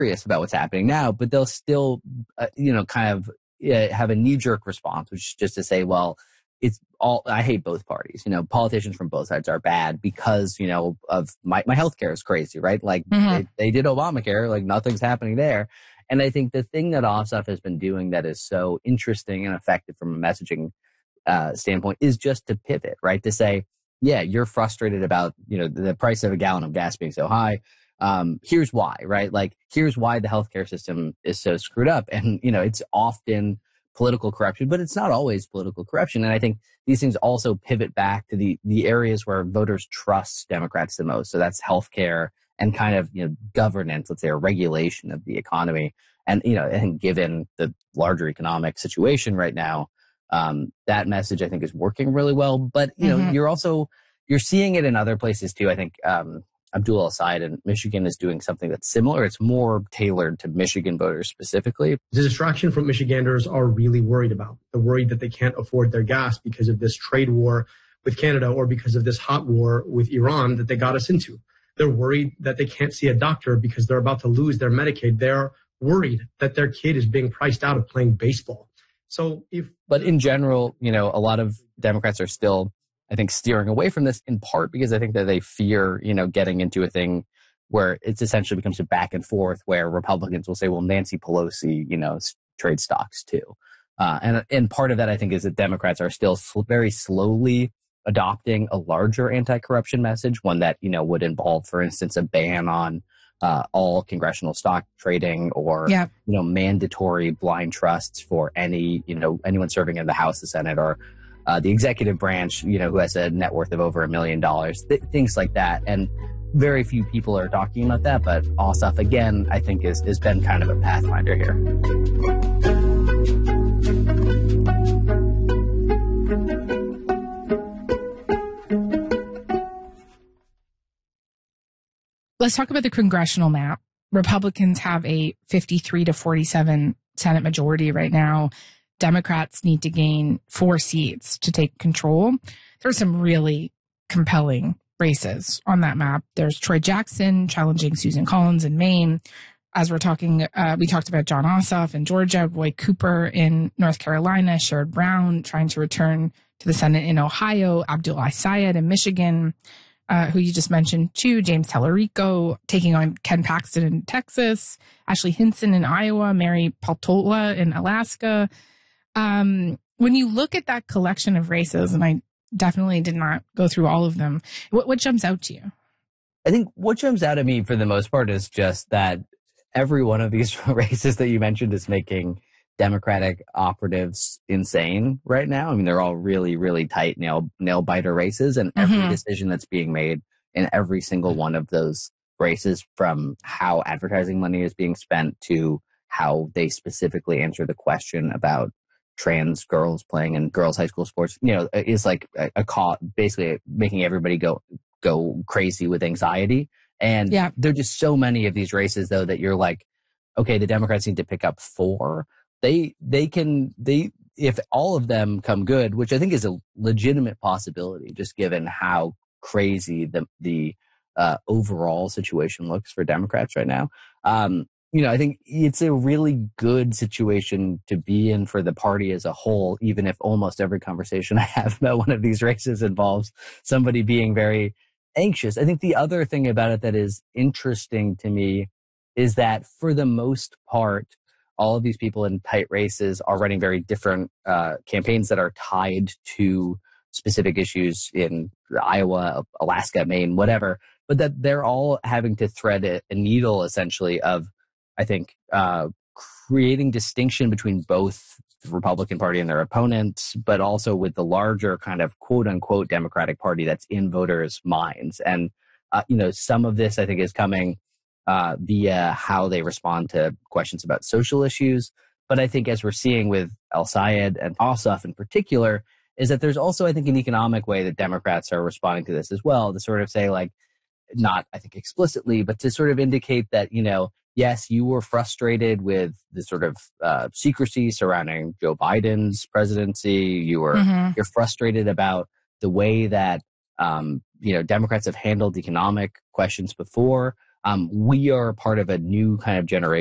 furious about what's happening now, but they'll still, kind of have a knee-jerk response, which is just to say, well, I hate both parties. Politicians from both sides are bad because, of my healthcare is crazy, right? Like they did Obamacare, like nothing's happening there. And I think the thing that Ossoff has been doing that is so interesting and effective from a messaging standpoint is just to pivot, right? To say, yeah, you're frustrated about, the price of a gallon of gas being so high. Here's why, right? Like, here's why the healthcare system is so screwed up. And, it's often political corruption, but it's not always political corruption. And I think these things also pivot back to the areas where voters trust Democrats the most. So that's healthcare and kind of, governance, let's say, or regulation of the economy. And, I think given the larger economic situation right now, that message I think is working really well. But, you're seeing it in other places too. I think, Abdul El-Sayed in Michigan is doing something that's similar. It's more tailored to Michigan voters specifically. The distraction from Michiganders are really worried about. They're worried that they can't afford their gas because of this trade war with Canada or because of this hot war with Iran that they got us into. They're worried that they can't see a doctor because they're about to lose their Medicaid. They're worried that their kid is being priced out of playing baseball. But in general, a lot of Democrats are still, I think, steering away from this in part because I think that they fear, getting into a thing where it essentially becomes a back and forth where Republicans will say, well, Nancy Pelosi, trade stocks too. And part of that, I think, is that Democrats are still very slowly adopting a larger anti-corruption message, one that, would involve, for instance, a ban on all congressional stock trading or, mandatory blind trusts for anyone serving in the House, the Senate, or the executive branch, who has a net worth of over $1 million, things like that. And very few people are talking about that. But Ossoff, again, I think has been kind of a pathfinder here. Let's talk about the congressional map. Republicans have a 53 to 47 Senate majority right now. Democrats need to gain 4 seats to take control. There's some really compelling races on that map. There's Troy Jackson challenging Susan Collins in Maine. As we're talking, we talked about Jon Ossoff in Georgia, Roy Cooper in North Carolina, Sherrod Brown trying to return to the Senate in Ohio, Abdul El-Sayed in Michigan, who you just mentioned too, James Tallarico taking on Ken Paxton in Texas, Ashley Hinson in Iowa, Mary Peltola in Alaska. When you look at that collection of races, and I definitely did not go through all of them, what jumps out to you? I think what jumps out at me for the most part is just that every one of these races that you mentioned is making Democratic operatives insane right now. I mean, they're all really, really tight nail biter races, and every decision that's being made in every single one of those races, from how advertising money is being spent to how they specifically answer the question about trans girls playing in girls' high school sports, is like basically making everybody go crazy with anxiety. And there are just so many of these races, though, that you're like, okay, the Democrats need to pick up 4. If all of them come good, which I think is a legitimate possibility, just given how crazy the overall situation looks for Democrats right now. I think it's a really good situation to be in for the party as a whole, even if almost every conversation I have about one of these races involves somebody being very anxious. I think the other thing about it that is interesting to me is that for the most part, all of these people in tight races are running very different campaigns that are tied to specific issues in Iowa, Alaska, Maine, whatever, but that they're all having to thread a needle essentially of, I think, creating distinction between both the Republican Party and their opponents, but also with the larger kind of quote unquote Democratic Party that's in voters' minds. And, some of this I think is coming via how they respond to questions about social issues. But I think as we're seeing with El-Sayed and Ossoff in particular, is that there's also, I think, an economic way that Democrats are responding to this as well, to sort of say, like, not, I think, explicitly, but to sort of indicate that, yes, you were frustrated with the sort of secrecy surrounding Joe Biden's presidency. You're frustrated about the way that, Democrats have handled economic questions before. We are part of a new kind of generation